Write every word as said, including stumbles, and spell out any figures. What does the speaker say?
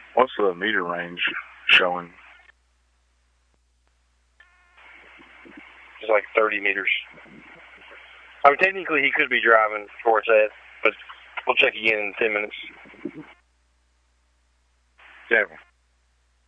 What's the meter range showing? It's like thirty meters. I mean, technically he could be driving for it's at, but we'll check again in ten minutes. Seven.